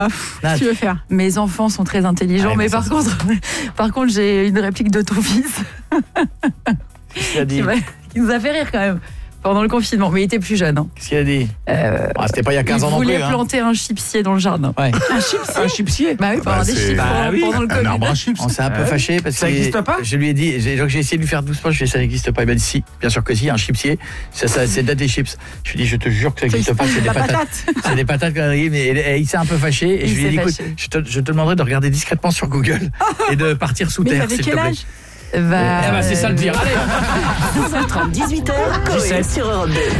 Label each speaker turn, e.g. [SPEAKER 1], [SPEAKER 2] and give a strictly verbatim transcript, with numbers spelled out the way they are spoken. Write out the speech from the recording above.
[SPEAKER 1] Ah,
[SPEAKER 2] Nat.
[SPEAKER 1] tu veux faire?
[SPEAKER 3] Mes enfants sont très intelligents,
[SPEAKER 2] Ouais,
[SPEAKER 3] mais
[SPEAKER 2] mais
[SPEAKER 3] par
[SPEAKER 2] ça,
[SPEAKER 3] contre, par contre, j'ai une réplique de ton fils
[SPEAKER 2] Qu'est-ce qu'il a dit?
[SPEAKER 3] qui, m'a- qui nous a fait rire quand même pendant le confinement. Mais il était plus jeune. Hein.
[SPEAKER 2] Qu'est-ce qu'il a dit?
[SPEAKER 3] Euh,
[SPEAKER 2] Ah, c'était pas il y a quinze
[SPEAKER 3] il
[SPEAKER 2] ans non
[SPEAKER 3] voulait
[SPEAKER 2] plus. Hein.
[SPEAKER 3] planter un chipsier dans le jardin.
[SPEAKER 2] Ouais.
[SPEAKER 1] Un chipsier?
[SPEAKER 4] Un chipsier.
[SPEAKER 3] Bah oui, pour
[SPEAKER 4] Bah,
[SPEAKER 3] avoir des
[SPEAKER 4] c'est-
[SPEAKER 3] chips
[SPEAKER 4] bah
[SPEAKER 3] pendant,
[SPEAKER 4] oui,
[SPEAKER 3] pendant le
[SPEAKER 4] un
[SPEAKER 3] Covid.
[SPEAKER 4] arbre à chips.
[SPEAKER 2] On s'est un peu
[SPEAKER 4] Ah ouais.
[SPEAKER 2] fâché parce
[SPEAKER 4] Ça
[SPEAKER 2] que
[SPEAKER 4] existe pas?
[SPEAKER 2] je lui ai dit, j'ai, donc j'ai essayé de lui faire doucement, je lui ai dit ça n'existe pas. Il m'a dit si, bien sûr que si, un chipsier, ça, ça c'est des chips. Je lui ai dit je te jure que ça n'existe pas, c'est des
[SPEAKER 1] La
[SPEAKER 2] patates.
[SPEAKER 1] patate.
[SPEAKER 2] C'est des patates qu'on arrive, mais et- et il s'est un peu fâché et
[SPEAKER 3] Il
[SPEAKER 2] je lui ai dit
[SPEAKER 3] s'est
[SPEAKER 2] écoute,
[SPEAKER 3] fâché.
[SPEAKER 2] je te, je te demanderai de regarder discrètement sur Google et de partir sous
[SPEAKER 1] Mais il
[SPEAKER 2] terre
[SPEAKER 1] avait
[SPEAKER 2] s'il te
[SPEAKER 1] quel
[SPEAKER 2] plaît.
[SPEAKER 1] âge?
[SPEAKER 3] Bah,
[SPEAKER 4] Eh ben, c'est ça le pire. Allez.
[SPEAKER 5] douze heures trente, dix-huit heures, Coé
[SPEAKER 4] dix-sept.
[SPEAKER 5] sur Europe deux.